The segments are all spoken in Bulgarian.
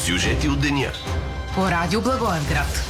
Сюжети от деня. По радио Благоевград.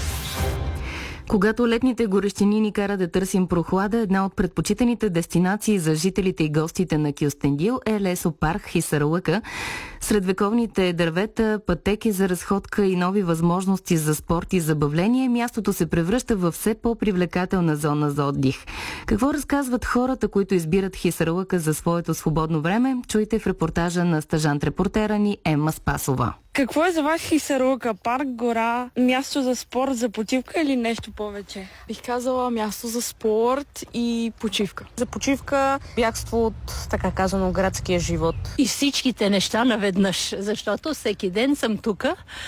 Когато летните горещини ни кара да търсим прохлада, една от предпочитаните дестинации за жителите и гостите на Кюстендил е лесопарк Хисарлъка. Сред вековните дървета, пътеки за разходка и нови възможности за спорт и забавление, мястото се превръща в все по-привлекателна зона за отдих. Какво разказват хората, които избират Хисарлъка за своето свободно време? Чуйте в репортажа на стажант-репортера ни Емма Спасова. Какво е за вас Хисарлъка? Парк, гора, място за спорт, за почивка или нещо повече? Бих казала място за спорт и почивка. За почивка, бягство от, така казано, градския живот. И всичките неща наведнъж, защото всеки ден съм тук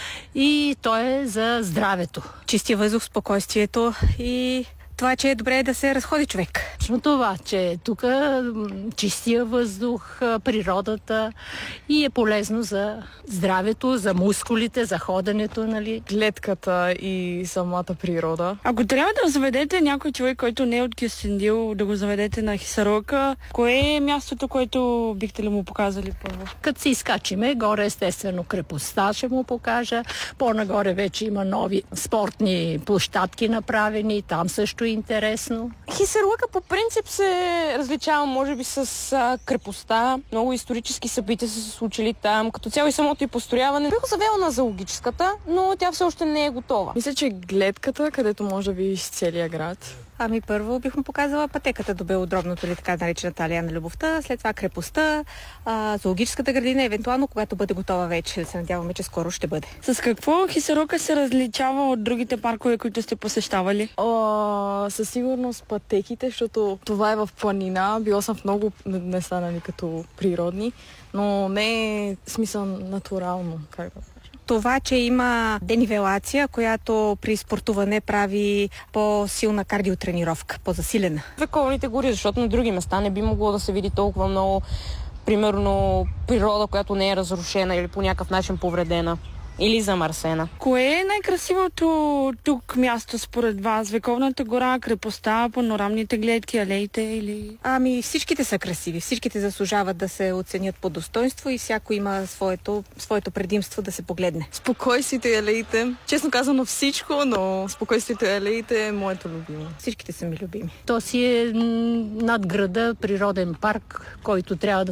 и то е за здравето. Чистия въздух, спокойствието и това, че е добре да се разходи човек. Точно това, че тук чистия въздух, природата и е полезно за здравето, за мускулите, за ходенето, нали? Гледката и самата природа. Ако трябва да заведете някой човек, който не е от Кюстендил, да го заведете на Хисарлъка, кое е мястото, което бихте ли му показали първо? Като се изкачиме, горе естествено крепостта ще му покажа. По-нагоре вече има нови спортни площадки направени, там също интересно. Хисарлъка по принцип се различава, може би, с крепостта. Много исторически събития са се случили там. Като цяло и самото и построяване. Бих го завела на зоологическата, но тя все още не е готова. Мисля, че гледката, където може да видиш целия град. Ами първо бих му показала пътеката до Белодробното или така наречената алея на любовта, след това крепостта, зоологическата градина, евентуално когато бъде готова вече. Да се надяваме, че скоро ще бъде. С какво Хисарлъка се различава от другите паркове, които сте посещавали? Със сигурност пътеките, защото това е в планина. Била съм в много места, нали, като природни, но не е смисъл натурално, как да. Това, че има денивелация, която при спортуване прави по-силна кардиотренировка, по-засилена. Вековните гори, защото на други места не би могло да се види толкова много, примерно, природа, която не е разрушена или по някакъв начин повредена. Или замърсена. Кое е най-красивото тук място според вас? Вековната гора, крепостта, панорамните гледки, алеите или... Ами всичките са красиви, всичките заслужават да се оценят по достоинство и всяко има своето предимство да се погледне. Спокойствието и алеите. Честно казано всичко, но спокойствието и алеите е моето любимо. Всичките са ми любими. То си е над града природен парк, който трябва да